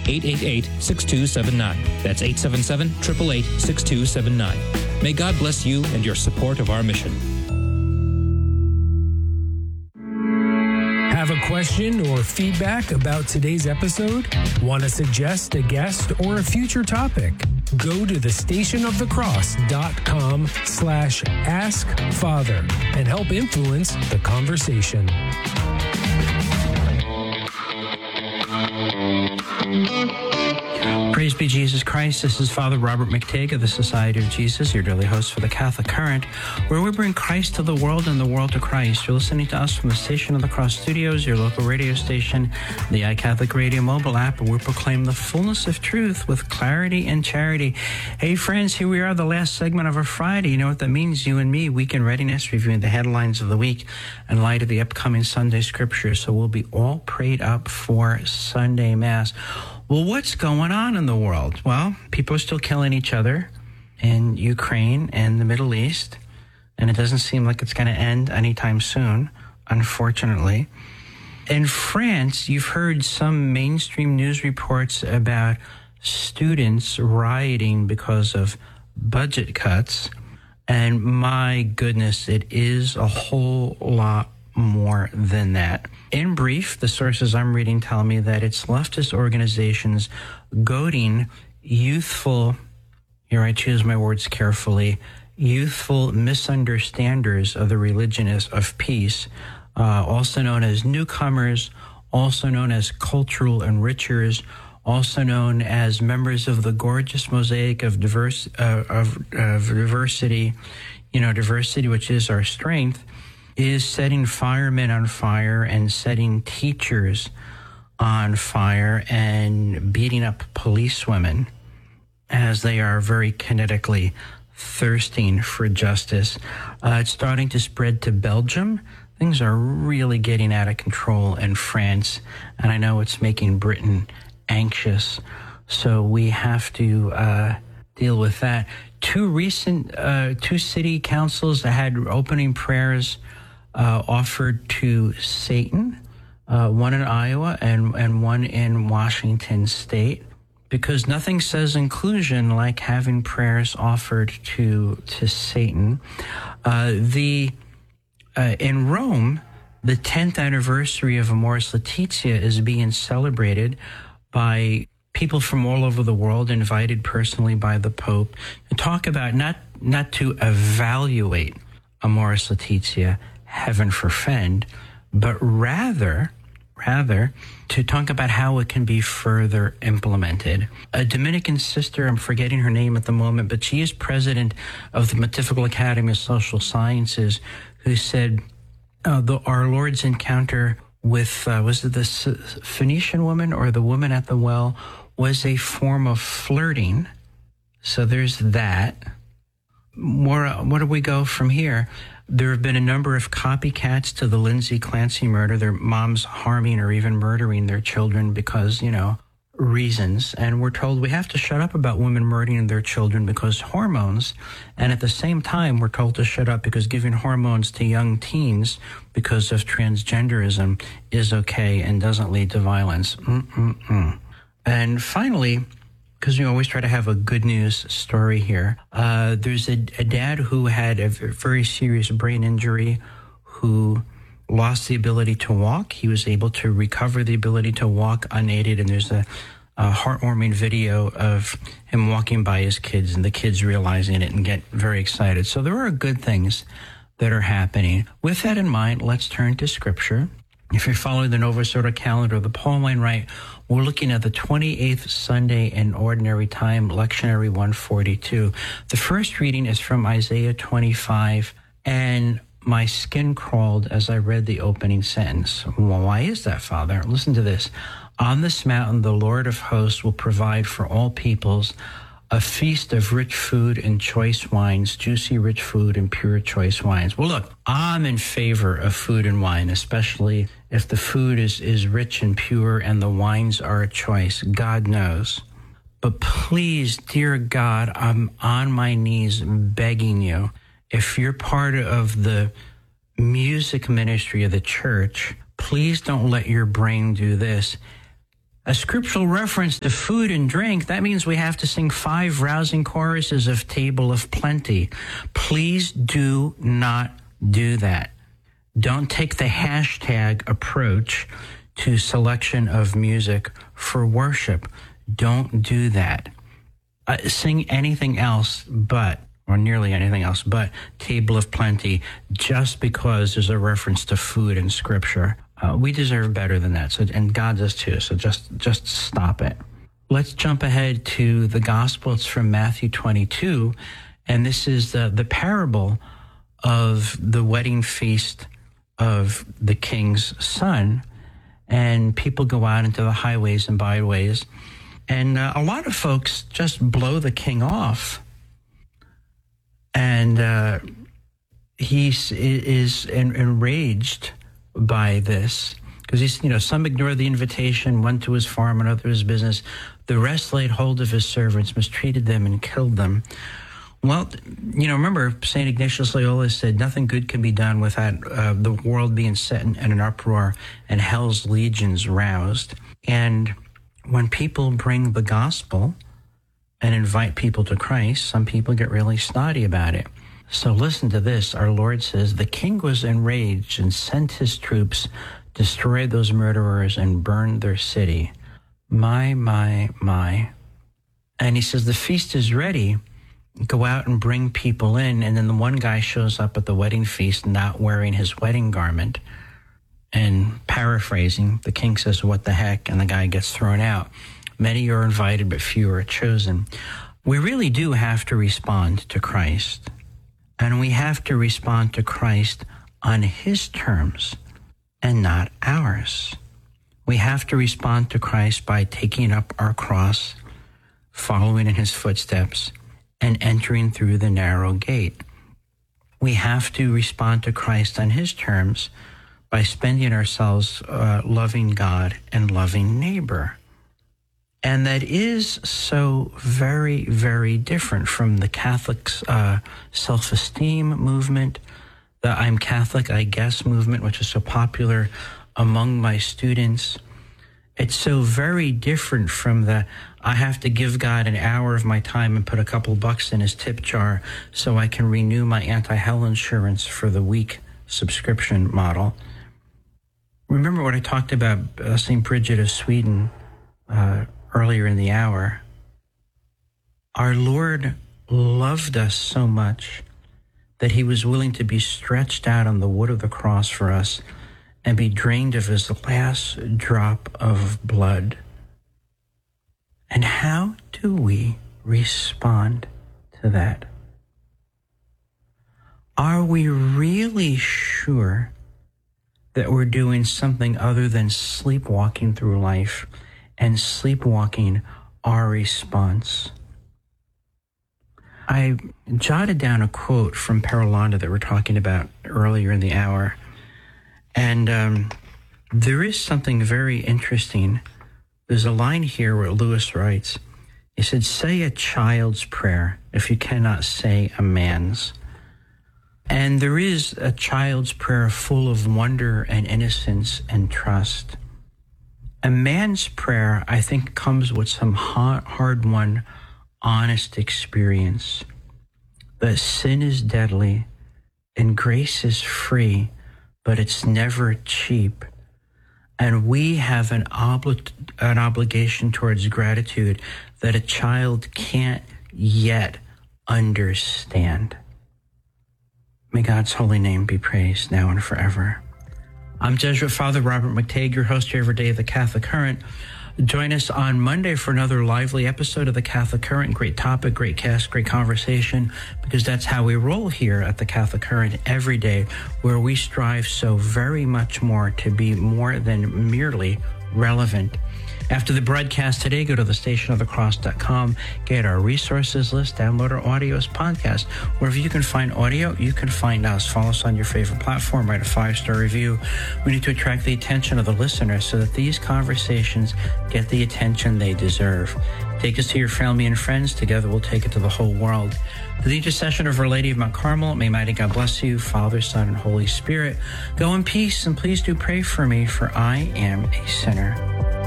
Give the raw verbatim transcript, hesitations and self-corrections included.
eight eight eight, six two seven nine. That's eight seven seven, eight eight eight, six two seven nine. May God bless you and your support of our mission. Have a question or feedback about today's episode? Want to suggest a guest or a future topic? Go to the station of the cross dot com slash ask father and help influence the conversation. Praise be Jesus Christ. This is Father Robert McTague of the Society of Jesus, your daily host for the Catholic Current, where we bring Christ to the world and the world to Christ. You're listening to us from the Station of the Cross Studios, your local radio station, the iCatholic Radio mobile app, where we proclaim the fullness of truth with clarity and charity. Hey, friends, here we are, the last segment of our Friday. You know what that means? You and me, Weekend Readiness, reviewing the headlines of the week in light of the upcoming Sunday Scripture. So we'll be all prayed up for Sunday Mass. Well, what's going on in the world? Well, people are still killing each other in Ukraine and the Middle East, and it doesn't seem like it's going to end anytime soon, unfortunately. In France, you've heard some mainstream news reports about students rioting because of budget cuts, and my goodness, it is a whole lot more than that. In brief, the sources I'm reading tell me that it's leftist organizations goading youthful, here I choose my words carefully, youthful misunderstanders of the religion of peace, uh, also known as newcomers, also known as cultural enrichers, also known as members of the gorgeous mosaic of diverse uh, of, of diversity, you know, diversity, which is our strength, is setting firemen on fire and setting teachers on fire and beating up policewomen as they are very kinetically thirsting for justice. Uh, it's starting to spread to Belgium. Things are really getting out of control in France, and I know it's making Britain anxious. So we have to uh, deal with that. Two recent, uh, two city councils that had opening prayers Uh, offered to Satan, uh, one in Iowa and, and one in Washington State, because nothing says inclusion like having prayers offered to to Satan. Uh, the uh, in Rome, the tenth anniversary of Amoris Laetitia is being celebrated by people from all over the world, invited personally by the Pope, to talk about not not to evaluate Amoris Laetitia, heaven forfend, but rather, rather to talk about how it can be further implemented. A Dominican sister, I'm forgetting her name at the moment, but she is president of the Pontifical Academy of Social Sciences, who said uh, the, our Lord's encounter with, uh, was it the Phoenician woman or the woman at the well, was a form of flirting. So there's that. More, where do we go from here? There have been a number of copycats to the Lindsay Clancy murder, their moms harming or even murdering their children because, you know, reasons. And we're told we have to shut up about women murdering their children because hormones. And at the same time, we're told to shut up because giving hormones to young teens because of transgenderism is okay and doesn't lead to violence. Mm-mm-mm. And finally, because we always try to have a good news story here. Uh, there's a, a dad who had a very serious brain injury who lost the ability to walk. He was able to recover the ability to walk unaided, and there's a, a heartwarming video of him walking by his kids and the kids realizing it and get very excited. So there are good things that are happening. With that in mind, let's turn to Scripture. If you're following the Novus Ordo calendar, the Pauline Rite, we're looking at the twenty-eighth Sunday in Ordinary Time, Lectionary one forty-two. The first reading is from Isaiah twenty-five, and my skin crawled as I read the opening sentence. Well, why is that, Father? Listen to this. On this mountain, the Lord of hosts will provide for all peoples a feast of rich food and choice wines, juicy rich food and pure choice wines. Well, look, I'm in favor of food and wine, especially if the food is, is rich and pure and the wines are a choice. God knows. But please, dear God, I'm on my knees begging you, if you're part of the music ministry of the church, please don't let your brain do this. a scriptural reference to food and drink, that means we have to sing five rousing choruses of Table of Plenty. Please do not do that. Don't take the hashtag approach to selection of music for worship. Don't do that. Uh, sing anything else but, or nearly anything else but, Table of Plenty, just because there's a reference to food in Scripture. Uh, we deserve better than that, so, and God does too, so just, just stop it. Let's jump ahead to the Gospel. It's from Matthew twenty-two, and this is the, the parable of the wedding feast of the king's son, and people go out into the highways and byways, and uh, a lot of folks just blow the king off, and uh, he is enraged by this, because he's, you know, some ignored the invitation, went to his farm and other his business. The rest laid hold of his servants, mistreated them, and killed them. Well, you know, remember, Saint Ignatius Loyola said, nothing good can be done without uh, the world being set in, in an uproar and hell's legions roused. And when people bring the gospel and invite people to Christ, some people get really snotty about it. So listen to this. Our Lord says, the king was enraged and sent his troops, destroyed those murderers, and burned their city. My, my, my. And he says, the feast is ready. Go out and bring people in. And then the one guy shows up at the wedding feast not wearing his wedding garment. And paraphrasing, the king says, what the heck? And the guy gets thrown out. Many are invited, but few are chosen. We really do have to respond to Christ. And we have to respond to Christ on his terms and not ours. We have to respond to Christ by taking up our cross, following in his footsteps, and entering through the narrow gate. We have to respond to Christ on his terms by spending ourselves uh, loving God and loving neighbor. And that is so very, very different from the Catholic uh, self-esteem movement, the I'm Catholic, I guess movement, which is so popular among my students. It's so very different from the I have to give God an hour of my time and put a couple bucks in his tip jar so I can renew my anti-hell insurance for the week subscription model. Remember what I talked about uh, Saint Bridget of Sweden uh, earlier in the hour. Our Lord loved us so much that he was willing to be stretched out on the wood of the cross for us and be drained of his last drop of blood. And how do we respond to that? Are we really sure that we're doing something other than sleepwalking through life and sleepwalking our response? I jotted down a quote from Paralanda that we're talking about earlier in the hour. And um, there is something very interesting. There's a line here where Lewis writes, he said, say a child's prayer if you cannot say a man's. And there is a child's prayer full of wonder and innocence and trust. A man's prayer, I think, comes with some hard-won, honest experience. That sin is deadly and grace is free, but it's never cheap. And we have an, obli- an obligation towards gratitude that a child can't yet understand. May God's holy name be praised now and forever. I'm Jesuit Father Robert McTague, your host here every day of the Catholic Current. Join us on Monday for another lively episode of the Catholic Current. Great topic, great cast, great conversation, because that's how we roll here at the Catholic Current every day, where we strive so very much more to be more than merely relevant. After the broadcast today, go to the station of the cross dot com, get our resources list, download our audios podcast. Wherever you can find audio, you can find us. Follow us on your favorite platform, write a five-star review. We need to attract the attention of the listener so that these conversations get the attention they deserve. Take us to your family and friends. Together we'll take it to the whole world. The intercession of Our Lady of Mount Carmel, may mighty God bless you, Father, Son, and Holy Spirit. Go in peace, and please do pray for me, for I am a sinner.